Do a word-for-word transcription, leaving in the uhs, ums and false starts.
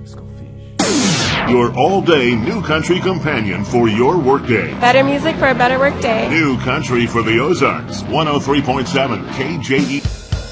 Your all-day New Country companion for your workday. Better music for a better workday. New Country for the Ozarks. one oh three point seven K J E.